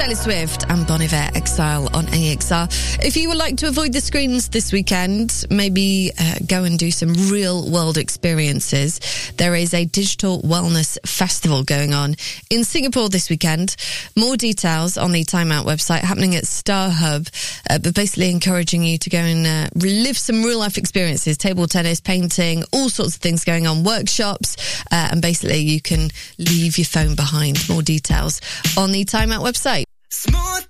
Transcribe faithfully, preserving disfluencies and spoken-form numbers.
Taylor Swift and Bon Iver, Exile on A X R. If you would like to avoid the screens this weekend, maybe uh, go and do some real-world experiences. There is a digital wellness festival going on in Singapore this weekend. More details on the Time Out website, happening at Star Hub, uh, but basically encouraging you to go and uh, relive some real-life experiences, table tennis, painting, all sorts of things going on, workshops, uh, and basically you can leave your phone behind. More details on the Time Out website. Smooth